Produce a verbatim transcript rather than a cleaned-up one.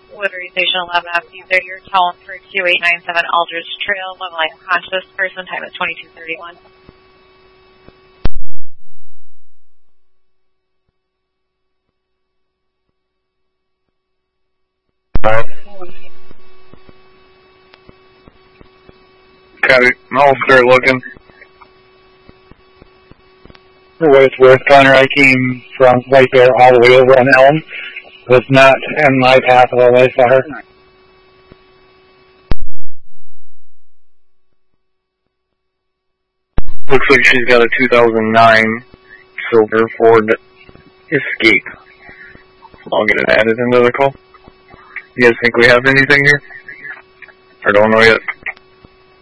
Woodbury Station eleven F, user your tone for two eight nine seven Aldridge Trail, leveling conscious person, time is twenty-two thirty-one. Copy. I'll start looking. For what it's worth, Connor, I came from White Bear all the way over on Elm. Was not in my path all the way far. Looks like she's got a two thousand nine silver Ford Escape. I'll get it added into the call. You guys think we have anything here? Or don't know yet?